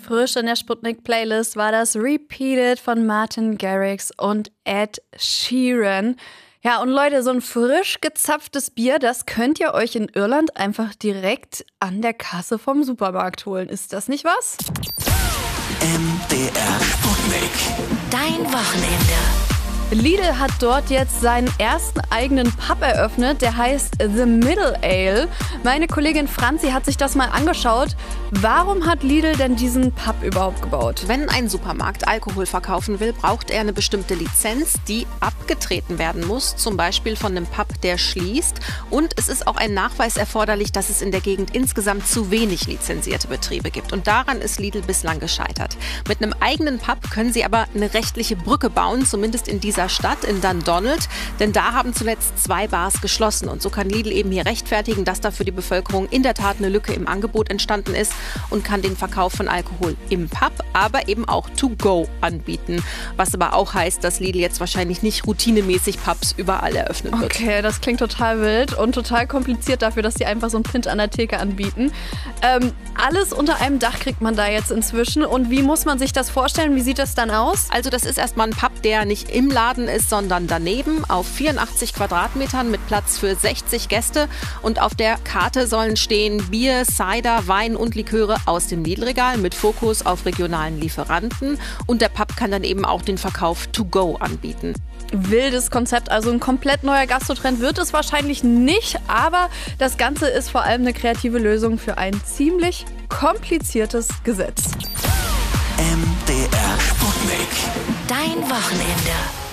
Frisch in der Sputnik-Playlist war das Repeated von Martin Garrix und Ed Sheeran. Ja, und Leute, so ein frisch gezapftes Bier, das könnt ihr euch in Irland einfach direkt an der Kasse vom Supermarkt holen. Ist das nicht was? MDR Sputnik. Dein Wochenende. Lidl hat dort jetzt seinen ersten eigenen Pub eröffnet, der heißt The Middle Ale. Meine Kollegin Franzi hat sich das mal angeschaut. Warum hat Lidl denn diesen Pub überhaupt gebaut? Wenn ein Supermarkt Alkohol verkaufen will, braucht er eine bestimmte Lizenz, die abgetreten werden muss, zum Beispiel von einem Pub, der schließt. Und es ist auch ein Nachweis erforderlich, dass es in der Gegend insgesamt zu wenig lizenzierte Betriebe gibt. Und daran ist Lidl bislang gescheitert. Mit einem eigenen Pub können sie aber eine rechtliche Brücke bauen, zumindest in dieser Stadt, in Dundonald, denn da haben zuletzt 2 Bars geschlossen und so kann Lidl eben hier rechtfertigen, dass da für die Bevölkerung in der Tat eine Lücke im Angebot entstanden ist und kann den Verkauf von Alkohol im Pub, aber eben auch to go anbieten, was aber auch heißt, dass Lidl jetzt wahrscheinlich nicht routinemäßig Pubs überall eröffnen wird. Okay, das klingt total wild und total kompliziert dafür, dass sie einfach so einen Print an der Theke anbieten. Alles unter einem Dach kriegt man da jetzt inzwischen und wie muss man sich das vorstellen? Wie sieht das dann aus? Also das ist erstmal ein Pub, der nicht im Laden ist, sondern daneben auf 84 Quadratmetern mit Platz für 60 Gäste und auf der Karte sollen stehen Bier, Cider, Wein und Liköre aus dem Lidl-Regal mit Fokus auf regionalen Lieferanten und der Pub kann dann eben auch den Verkauf to go anbieten. Wildes Konzept, also ein komplett neuer Gastrotrend wird es wahrscheinlich nicht, aber das Ganze ist vor allem eine kreative Lösung für ein ziemlich kompliziertes Gesetz. MDR Sputnik. Dein Wochenende.